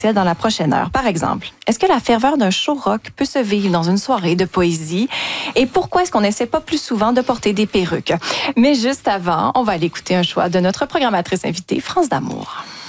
dans la prochaine heure. Par exemple, est-ce que la ferveur d'un show rock peut se vivre dans une soirée de poésie? Et pourquoi est-ce qu'on n'essaie pas plus souvent de porter des perruques? Mais juste avant, on va aller écouter un choix de notre programmatrice invitée, France d'Amour.